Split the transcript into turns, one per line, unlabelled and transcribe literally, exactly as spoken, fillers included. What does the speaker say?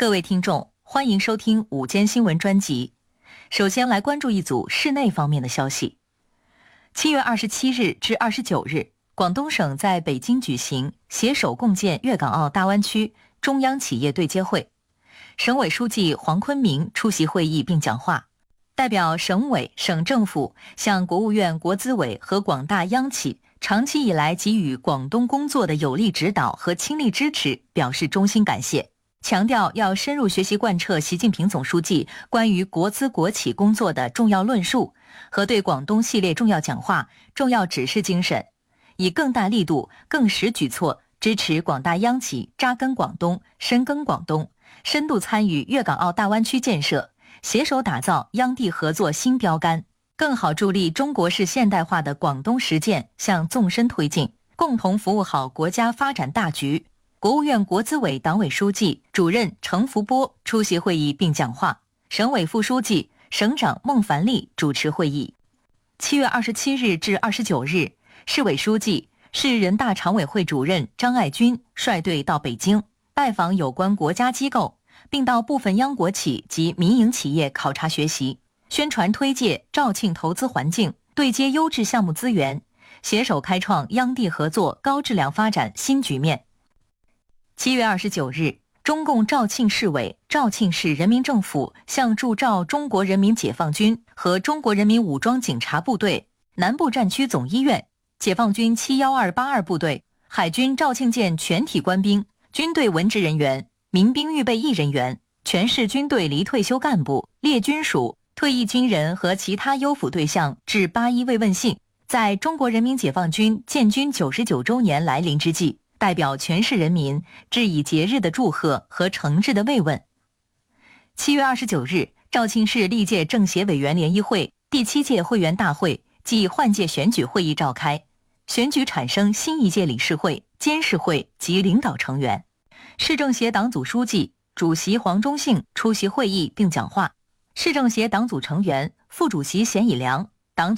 各位听众，欢迎收听午间新闻专辑。首先来关注一组室内方面的消息。七月二十七日至二十九日，广东省在北京举行携手共建粤港澳大湾区中央企业对接会，省委书记黄坤明出席会议并讲话，代表省委、省政府向国务院国资委和广大央企长期以来给予广东工作的有力指导和倾力支持表示衷心感谢，强调要深入学习贯彻习近平总书记关于国资国企工作的重要论述和对广东系列重要讲话、重要指示精神，以更大力度、更实举措支持广大央企扎根广东、深耕广东，深度参与粤港澳大湾区建设，携手打造央地合作新标杆，更好助力中国式现代化的广东实践向纵深推进，共同服务好国家发展大局。国务院国资委党委书记、主任程福波出席会议并讲话，省委副书记、省长孟凡利主持会议。七月二十七日至二十九日，市委书记、市人大常委会主任张爱军率队到北京，拜访有关国家机构，并到部分央国企及民营企业考察学习，宣传推介肇庆投资环境，对接优质项目资源，携手开创央地合作高质量发展新局面。七月二十九日，中共肇庆市委、肇庆市人民政府向驻肇中国人民解放军和中国人民武装警察部队、南部战区总医院、解放军七一二八二部队、海军肇庆舰全体官兵、军队文职人员、民兵预备役人员、全市军队离退休干部、列军属、退役军人和其他优抚对象致八一慰问信，在中国人民解放军建军九十九周年来临之际，代表全市人民致以节日的祝贺和诚挚的慰问。七月二十九日，肇庆市历届政协委员联谊会第七届会员大会暨换届选举会议召开，选举产生新一届理事会、监事会及领导成员。市政协党组书记、主席黄忠信出席会议并讲话，市政协党组成员、副主席咸以良